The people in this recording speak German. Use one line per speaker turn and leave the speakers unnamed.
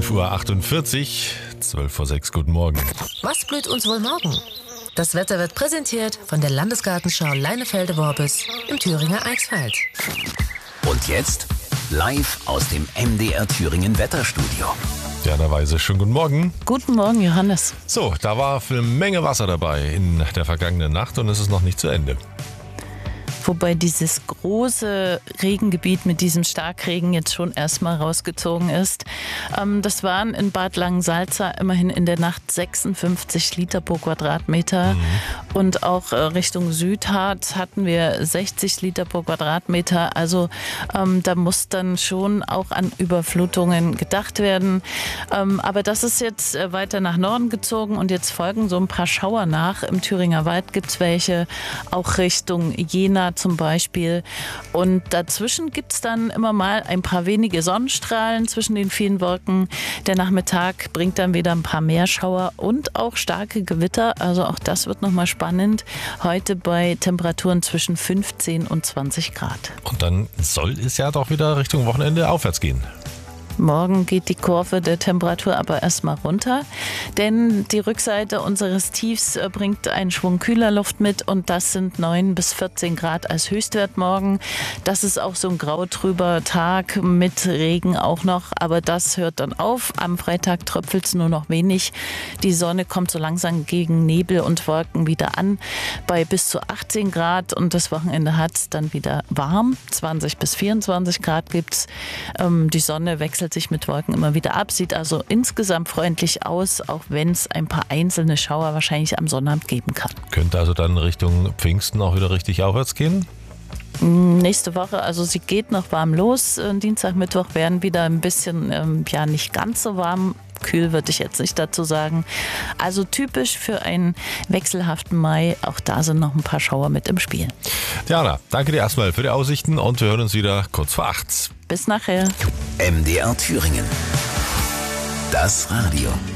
5:48 Uhr, 5:12 guten Morgen.
Was blüht uns wohl morgen? Das Wetter wird präsentiert von der Landesgartenschau Leinefelde-Worbis im Thüringer Eichsfeld.
Und jetzt live aus dem MDR Thüringen Wetterstudio.
Diana Weise, schönen guten Morgen.
Guten Morgen, Johannes.
So, da war eine Menge Wasser dabei in der vergangenen Nacht und es ist noch nicht zu Ende.
Wobei dieses große Regengebiet mit diesem Starkregen jetzt schon erstmal rausgezogen ist. Das waren in Bad Langensalza immerhin in der Nacht 56 Liter pro Quadratmeter. Und auch Richtung Südharz hatten wir 60 Liter pro Quadratmeter. Also da muss dann schon auch an Überflutungen gedacht werden. Aber das ist jetzt weiter nach Norden gezogen und jetzt folgen so ein paar Schauer nach. Im Thüringer Wald gibt es welche, auch Richtung Jena zum Beispiel. Und dazwischen gibt es dann immer mal ein paar wenige Sonnenstrahlen zwischen den vielen Wolken. Der Nachmittag bringt dann wieder ein paar mehr Schauer und auch starke Gewitter. Also auch das wird nochmal spannend. Heute bei Temperaturen zwischen 15 und 20 Grad.
Und dann soll es ja doch wieder Richtung Wochenende aufwärts gehen.
Morgen geht die Kurve der Temperatur aber erstmal runter, denn die Rückseite unseres Tiefs bringt einen Schwung kühler Luft mit und das sind 9 bis 14 Grad als Höchstwert morgen. Das ist auch so ein grautrüber Tag mit Regen auch noch, aber das hört dann auf. Am Freitag tröpfelt es nur noch wenig. Die Sonne kommt so langsam gegen Nebel und Wolken wieder an bei bis zu 18 Grad und das Wochenende hat es dann wieder warm. 20 bis 24 Grad gibt es. Die Sonne wechselt sich mit Wolken immer wieder ab, sieht also insgesamt freundlich aus, auch wenn es ein paar einzelne Schauer wahrscheinlich am Sonnabend geben kann.
Könnte also dann Richtung Pfingsten auch wieder richtig aufwärts gehen?
Nächste Woche, also sie geht noch warm los. Dienstag, Mittwoch werden wieder ein bisschen, nicht ganz so warm. Kühl würde ich jetzt nicht dazu sagen. Also typisch für einen wechselhaften Mai. Auch da sind noch ein paar Schauer mit im Spiel.
Diana, danke dir erstmal für die Aussichten und wir hören uns wieder kurz vor 8.
Bis nachher.
MDR Thüringen. Das Radio.